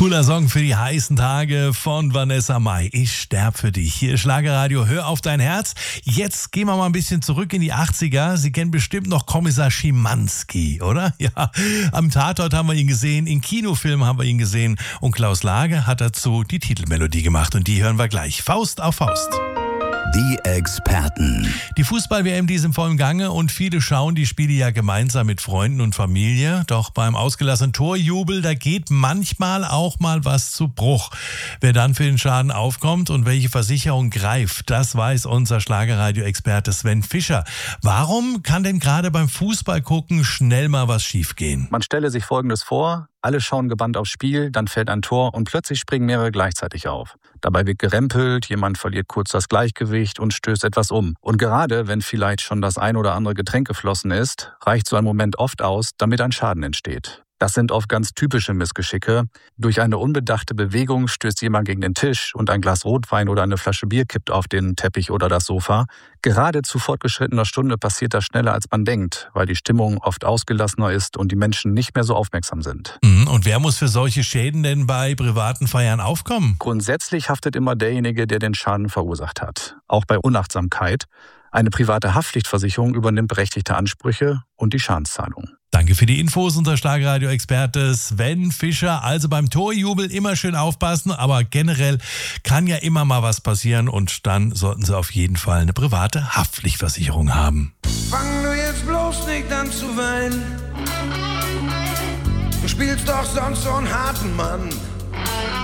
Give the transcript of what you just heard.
Cooler Song für die heißen Tage von Vanessa Mai. Ich sterb für dich. Hier ist Schlagerradio, hör auf dein Herz. Jetzt gehen wir mal ein bisschen zurück in die 80er. Sie kennen bestimmt noch Kommissar Schimanski, oder? Ja, am Tatort haben wir ihn gesehen, in Kinofilmen haben wir ihn gesehen. Und Klaus Lage hat dazu die Titelmelodie gemacht. Und die hören wir gleich. Faust auf Faust. Die Experten. Die Fußball-WM, die ist im vollen Gange und viele schauen die Spiele ja gemeinsam mit Freunden und Familie. Doch beim ausgelassenen Torjubel, da geht manchmal auch mal was zu Bruch. Wer dann für den Schaden aufkommt und welche Versicherung greift, das weiß unser Schlagerradio-Experte Sven Fischer. Warum kann denn gerade beim Fußballgucken schnell mal was schiefgehen? Man stelle sich Folgendes vor: Alle schauen gebannt aufs Spiel, dann fällt ein Tor und plötzlich springen mehrere gleichzeitig auf. Dabei wird gerempelt, jemand verliert kurz das Gleichgewicht und stößt etwas um. Und gerade wenn vielleicht schon das ein oder andere Getränk geflossen ist, reicht so ein Moment oft aus, damit ein Schaden entsteht. Das sind oft ganz typische Missgeschicke. Durch eine unbedachte Bewegung stößt jemand gegen den Tisch und ein Glas Rotwein oder eine Flasche Bier kippt auf den Teppich oder das Sofa. Gerade zu fortgeschrittener Stunde passiert das schneller, als man denkt, weil die Stimmung oft ausgelassener ist und die Menschen nicht mehr so aufmerksam sind. Und wer muss für solche Schäden denn bei privaten Feiern aufkommen? Grundsätzlich haftet immer derjenige, der den Schaden verursacht hat. Auch bei Unachtsamkeit. Eine private Haftpflichtversicherung übernimmt berechtigte Ansprüche und die Schadenszahlung. Danke für die Infos, unser Schlagerradio-Experte Sven Fischer. Also beim Torjubel immer schön aufpassen, aber generell kann ja immer mal was passieren und dann sollten Sie auf jeden Fall eine private Haftpflichtversicherung haben. Fang du jetzt bloß nicht an zu weinen. Du spielst doch sonst so einen harten Mann.